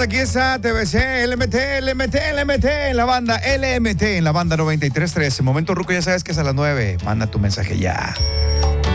aquí está TBC, LMT, en la banda LMT, en la banda 93.3. Momento Ruco, ya sabes que es a las 9. Manda tu mensaje ya.